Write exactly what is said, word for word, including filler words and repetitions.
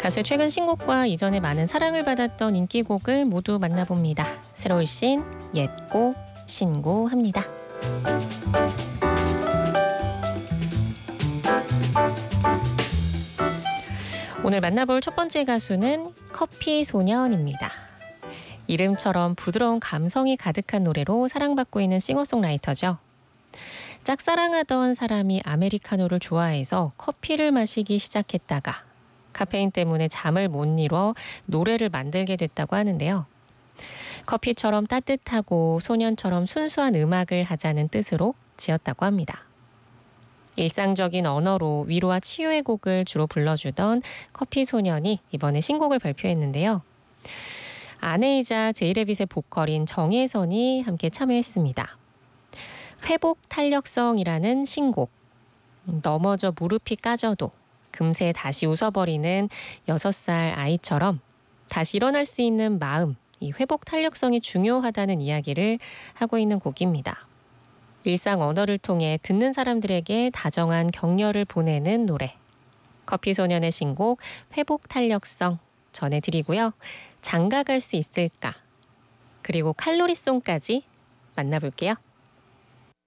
가수의 최근 신곡과 이전에 많은 사랑을 받았던 인기곡을 모두 만나봅니다. 새로운 신, 옛곡, 신고합니다. 오늘 만나볼 첫 번째 가수는 커피소년입니다. 이름처럼 부드러운 감성이 가득한 노래로 사랑받고 있는 싱어송라이터죠. 짝사랑하던 사람이 아메리카노를 좋아해서 커피를 마시기 시작했다가 카페인 때문에 잠을 못 이뤄 노래를 만들게 됐다고 하는데요. 커피처럼 따뜻하고 소년처럼 순수한 음악을 하자는 뜻으로 지었다고 합니다. 일상적인 언어로 위로와 치유의 곡을 주로 불러주던 커피소년이 이번에 신곡을 발표했는데요. 아내이자 제이레빗의 보컬인 정혜선이 함께 참여했습니다. 회복 탄력성이라는 신곡. 넘어져 무릎이 까져도 금세 다시 웃어버리는 여섯 살 아이처럼 다시 일어날 수 있는 마음, 이 회복 탄력성이 중요하다는 이야기를 하고 있는 곡입니다. 일상 언어를 통해 듣는 사람들에게 다정한 격려를 보내는 노래. 커피소년의 신곡 회복 탄력성 전해드리고요. 장가갈 수 있을까? 그리고 칼로리송까지 만나볼게요.